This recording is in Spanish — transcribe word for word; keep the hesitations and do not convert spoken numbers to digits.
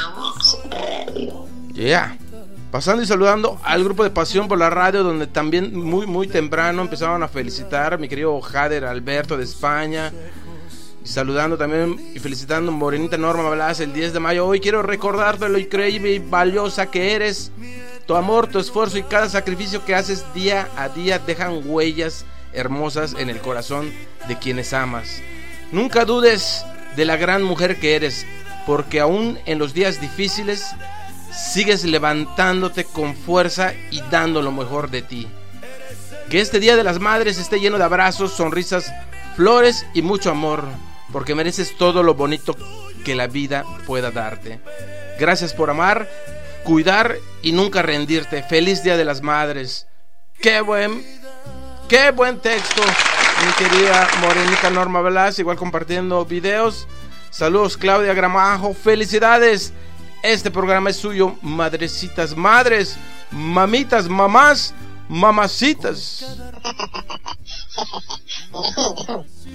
Yeah. Pasando y saludando al grupo de Pasión por la Radio, donde también muy muy temprano empezaron a felicitar a mi querido Jader Alberto de España. Y saludando también y felicitando a Morenita Norma Blas el diez de mayo. Hoy quiero recordarte lo increíble y valiosa que eres. Tu amor, tu esfuerzo y cada sacrificio que haces día a día dejan huellas hermosas en el corazón de quienes amas. Nunca dudes de la gran mujer que eres, porque aún en los días difíciles sigues levantándote con fuerza y dando lo mejor de ti. Que este Día de las Madres esté lleno de abrazos, sonrisas, flores y mucho amor, porque mereces todo lo bonito que la vida pueda darte. Gracias por amar, cuidar y nunca rendirte. Feliz Día de las Madres. Qué buen, qué buen texto, mi querida Morenita Norma Blas, igual compartiendo videos. Saludos, Claudia Gramajo, felicidades. Este programa es suyo, madrecitas, madres, mamitas, mamás, mamacitas.